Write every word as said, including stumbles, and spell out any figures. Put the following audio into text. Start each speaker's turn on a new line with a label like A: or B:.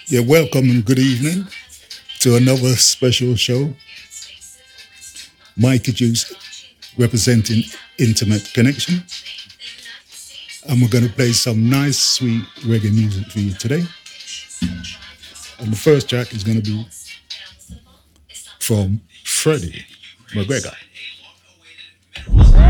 A: Yeah, welcome and good evening to another special show. Mike Juice representing Intimate Connection. And we're going to play some nice, sweet reggae music for you today. And the first track is going to be from Freddie McGregor.